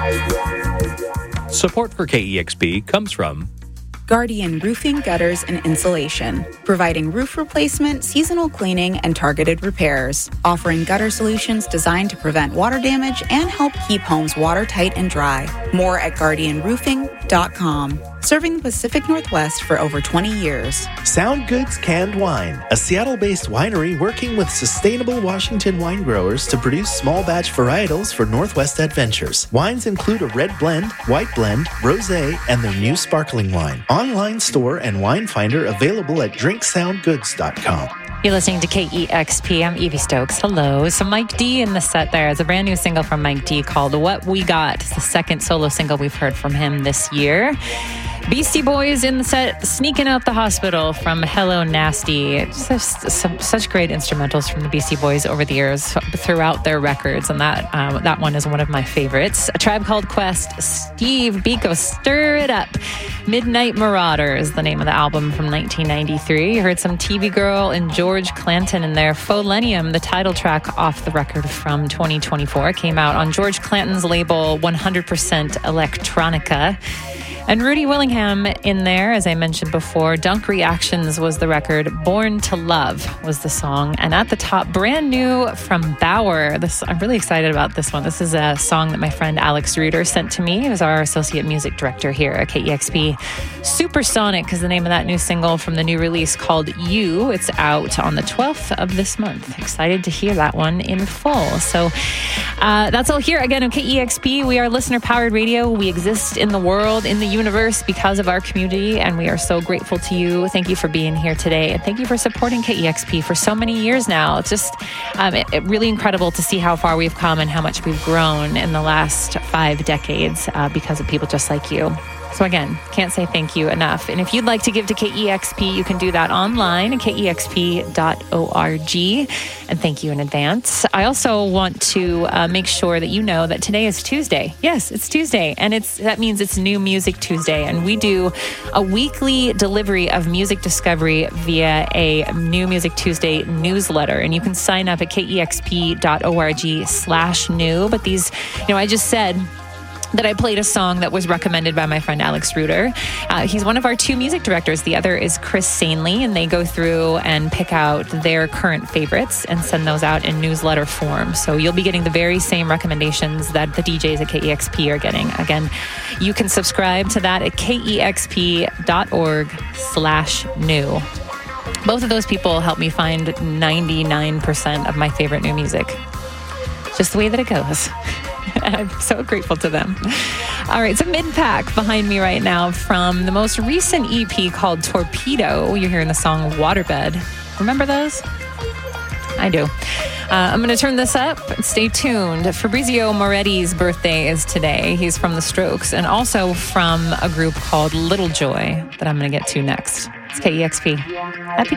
Support for KEXP comes from Guardian Roofing, Gutters, and Insulation, providing roof replacement, seasonal cleaning, and targeted repairs, offering gutter solutions designed to prevent water damage and help keep homes watertight and dry. More at guardianroofing.com. Serving the Pacific Northwest for over 20 years. Sound Goods Canned Wine, a Seattle-based winery working with sustainable Washington wine growers to produce small batch varietals for Northwest adventures. Wines include a red blend, white blend, rosé, and their new sparkling wine. Online store and wine finder available at drinksoundgoods.com. You're listening to KEXP. I'm Evie Stokes. Hello. So Mike D in the set there. It's a brand new single from Mike D called What We Got. It's the second solo single we've heard from him this year. Beastie Boys in the set, Sneaking Out the Hospital from Hello Nasty. Such great instrumentals from the Beastie Boys over the years throughout their records, and that one is one of my favorites. A Tribe Called Quest, Steve Biko, Stir It Up. Midnight Marauder is the name of the album from 1993. You heard some TV Girl and George Clanton in there. Folenium, the title track off the record from 2024, came out on George Clanton's label 100% Electronica. And Rudy Willingham in there, as I mentioned before. Dunk Reactions was the record. Born to Love was the song. And at the top, brand new from Bauer. I'm really excited about this one. This is a song that my friend Alex Reuter sent to me. He was our associate music director here at KEXP. Supersonic is the name of that new single from the new release called You. It's out on the 12th of this month. Excited to hear that one in full. So that's all here again on KEXP. We are listener-powered radio. We exist in the world, in the universe because of our community, and we are so grateful to you. Thank you for being here today, and thank you for supporting KEXP for so many years now. It's just really incredible to see how far we've come and how much we've grown in the last 5 decades because of people just like you. So again, can't say thank you enough. And if you'd like to give to KEXP, you can do that online at kexp.org. And thank you in advance. I also want to make sure that you know that today is Tuesday. Yes, it's Tuesday. And that means it's New Music Tuesday. And we do a weekly delivery of music discovery via a New Music Tuesday newsletter. And you can sign up at kexp.org/new. But these, I just said that I played a song that was recommended by my friend Alex Reuter. He's one of our 2 music directors. The other is Chris Sainley, and they go through and pick out their current favorites and send those out in newsletter form. So you'll be getting the very same recommendations that the DJs at KEXP are getting. Again, you can subscribe to that at kexp.org/new. Both of those people help me find 99% of my favorite new music. Just the way that it goes. I'm so grateful to them. All right, so Mid-Pack behind me right now from the most recent EP called Torpedo. You're hearing the song Waterbed. Remember those? I do. I'm going to turn this up. Stay tuned. Fabrizio Moretti's birthday is today. He's from The Strokes and also from a group called Little Joy that I'm going to get to next. It's KEXP. Happy